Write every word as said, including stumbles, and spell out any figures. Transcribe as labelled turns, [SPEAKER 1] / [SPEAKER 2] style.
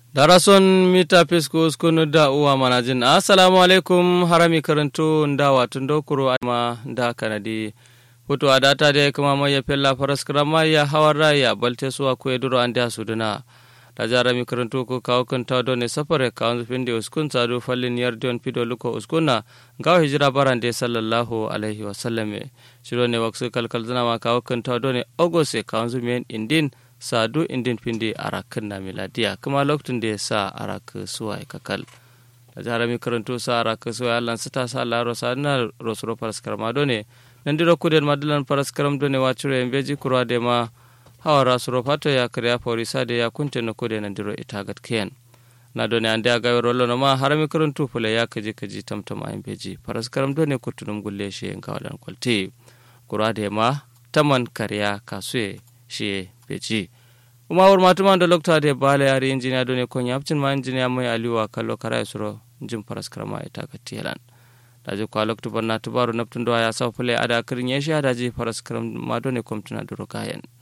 [SPEAKER 1] darason mita fiskus kunu da uwa manajin assalamu alaikum harami karanto nda watun dokuro ma da kanadi hutu adata da kuma mai fella faraskram ya hawara ya balte suwa ko eduro anda suduna da jarami karanto ko kawo kan tawdo ne safare kawo finde uskun sadu fallin yardion pido luko uskuna gawo hijira barande sallallahu alaihi wasallam shiro ne waksu kalkal zana ma kawo kan tawdo ne ogose kawo men indin sadu indin pindi arak na miladiya kuma lokacin da ya sa arak suwa kakal da jarami karanto sa arak suwa Allah sita sa laro sa na rosro paraskram done nan diro kuden madalan paraskram done wacure embeji kurwa de ma hawara suro fato ya kriya forisa de ya kunte no kuden nan diro itagat ken na done ande aga rollo no ma harami karanto fule ya kaji kaji tamtama embeji paraskram done kutunum gulle shi en kawalan kwalti kurwa de ma taman kariya kasue shi beji umawur matuma da lokta de bale yari injiniya done ko nyapcin ma injiniya mai aliwa kallo kara suro jim paraskrama ita katilan daji ko loktu banna tubaru naptun do ya sa fule ada kirin yeshi daji paraskram ma done komtuna duro kayen